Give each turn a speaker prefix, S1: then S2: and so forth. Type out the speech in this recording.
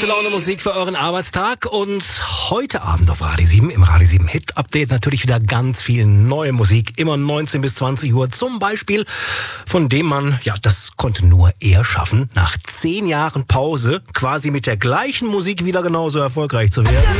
S1: Gute Laune Musik für euren Arbeitstag und heute Abend auf Radio 7 im Radio 7 Hit Update natürlich wieder ganz viel neue Musik, immer 19 bis 20 Uhr zum Beispiel, von dem man, ja, das konnte nur er schaffen, nach 10 Jahren Pause quasi mit der gleichen Musik wieder genauso erfolgreich zu werden.